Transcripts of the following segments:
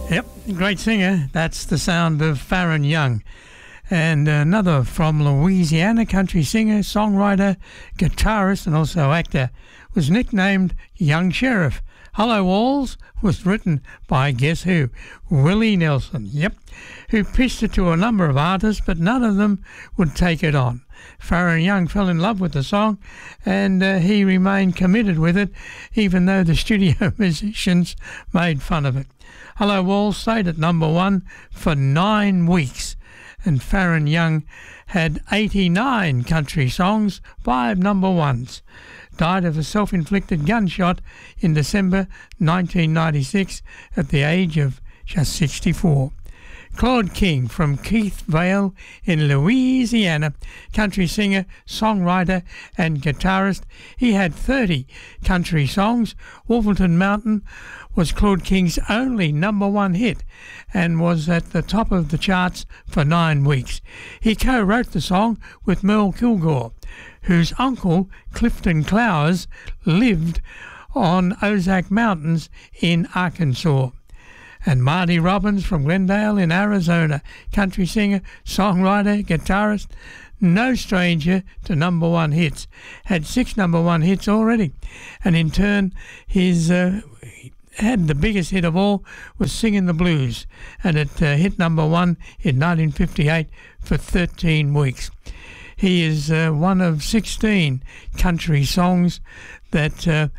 Yep, great singer. That's the sound of Farron Young. And another from Louisiana, country singer, songwriter, guitarist and also actor, was nicknamed Young Sheriff. Hello Walls was written by, guess who? Willie Nelson, yep, who pitched it to a number of artists, but none of them would take it on. Farron Young fell in love with the song and he remained committed with it, even though the studio musicians made fun of it. Hello Walls stayed at number one for 9 weeks, and Farron Young had 89 country songs, 5 number ones. Died of a self-inflicted gunshot in December 1996 at the age of just 64. Claude King from Keith Vale in Louisiana, country singer, songwriter and guitarist. He had 30 country songs. Wolverton Mountain was Claude King's only number one hit and was at the top of the charts for 9 weeks. He co-wrote the song with Merle Kilgore, whose uncle, Clifton Clowes, lived on Ozark Mountains in Arkansas. And Marty Robbins from Glendale in Arizona, country singer, songwriter, guitarist, no stranger to number one hits, had 6 number one hits already. And in turn, his had the biggest hit of all was Singing the Blues, and it hit number one in 1958 for 13 weeks. He is one of 16 country songs that,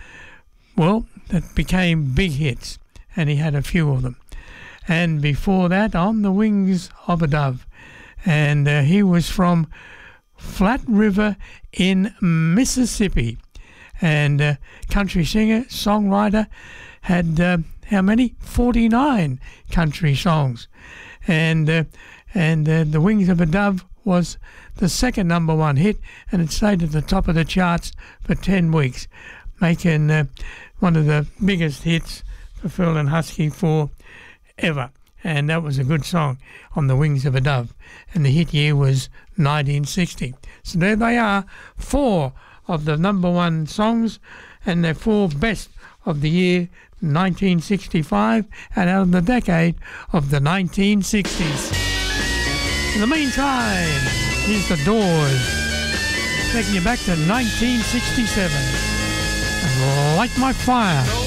that became big hits, and he had a few of them. And before that, On the Wings of a Dove. And he was from Flat River in Mississippi. And country singer, songwriter, had how many? 49 country songs. And The Wings of a Dove was the second number one hit, and it stayed at the top of the charts for 10 weeks, making one of the biggest hits for Phil and Husky forever. And that was a good song, On the Wings of a Dove. And the hit year was 1960. So there they are, 4 of the number one songs, and they're 4 best of the year 1965 and out of the decade of the 1960s. In the meantime, here's The Doors, taking you back to 1967. And Light My Fire.